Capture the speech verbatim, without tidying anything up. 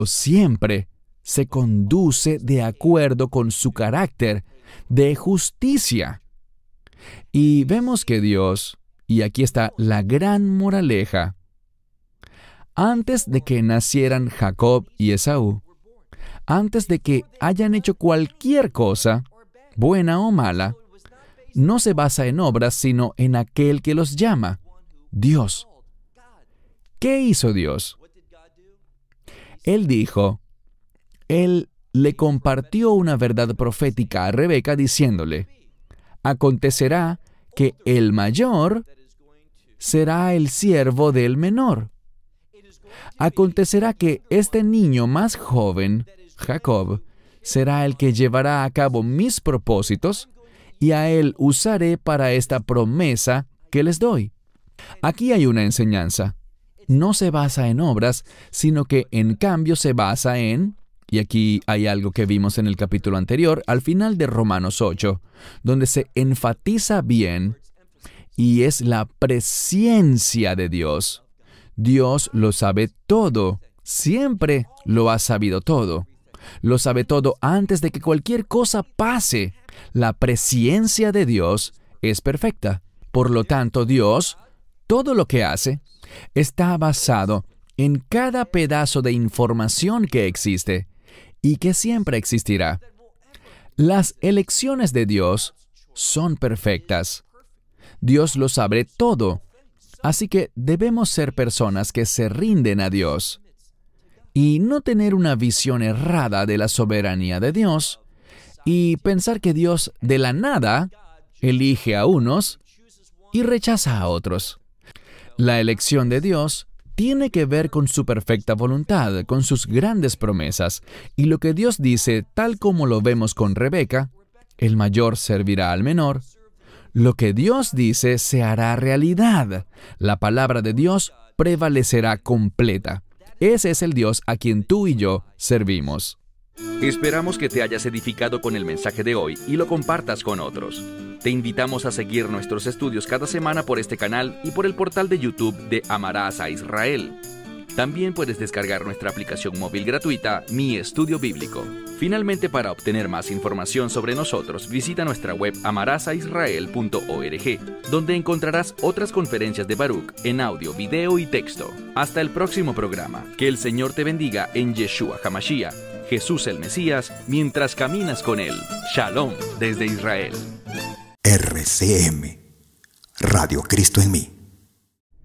siempre se conduce de acuerdo con su carácter de justicia. Y vemos que Dios, y aquí está la gran moraleja, antes de que nacieran Jacob y Esaú, antes de que hayan hecho cualquier cosa, buena o mala, no se basa en obras, sino en aquel que los llama, Dios. ¿Qué hizo Dios? Él dijo, Él le compartió una verdad profética a Rebeca diciéndole, acontecerá que el mayor será el siervo del menor. Acontecerá que este niño más joven, Jacob, será el que llevará a cabo mis propósitos, y a él usaré para esta promesa que les doy. Aquí hay una enseñanza. No se basa en obras, sino que en cambio se basa en, y aquí hay algo que vimos en el capítulo anterior, al final de Romanos ocho, donde se enfatiza bien, y es la presciencia de Dios. Dios lo sabe todo, siempre lo ha sabido todo. Lo sabe todo antes de que cualquier cosa pase. La presciencia de Dios es perfecta. Por lo tanto, Dios, todo lo que hace, está basado en cada pedazo de información que existe y que siempre existirá. Las elecciones de Dios son perfectas. Dios lo sabe todo. Así que debemos ser personas que se rinden a Dios y no tener una visión errada de la soberanía de Dios y pensar que Dios de la nada elige a unos y rechaza a otros. La elección de Dios tiene que ver con su perfecta voluntad, con sus grandes promesas, y lo que Dios dice, tal como lo vemos con Rebeca, el mayor servirá al menor. Lo que Dios dice se hará realidad. La palabra de Dios prevalecerá completa. Ese es el Dios a quien tú y yo servimos. Esperamos que te hayas edificado con el mensaje de hoy y lo compartas con otros. Te invitamos a seguir nuestros estudios cada semana por este canal y por el portal de YouTube de Amarás a Israel. También puedes descargar nuestra aplicación móvil gratuita, Mi Estudio Bíblico. Finalmente, para obtener más información sobre nosotros, visita nuestra web amarás a israel punto org, donde encontrarás otras conferencias de Baruch en audio, video y texto. Hasta el próximo programa. Que el Señor te bendiga en Yeshua HaMashiach, Jesús el Mesías, mientras caminas con Él. Shalom desde Israel. R C M, Radio Cristo en mí.